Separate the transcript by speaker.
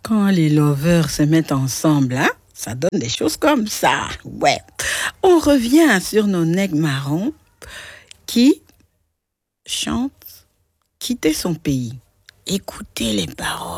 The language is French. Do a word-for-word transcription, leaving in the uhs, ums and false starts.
Speaker 1: Quand les lovers se mettent ensemble, hein, ça donne des choses comme ça. Ouais. On revient sur nos nègres marrons qui chantent quitter son pays. Écoutez les paroles.